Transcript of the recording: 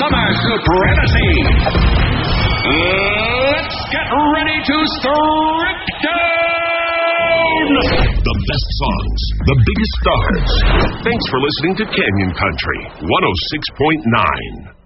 summer supremacy. Let's get ready to strip down the best songs, the biggest stars. Thanks for listening to Canyon Country 106.9.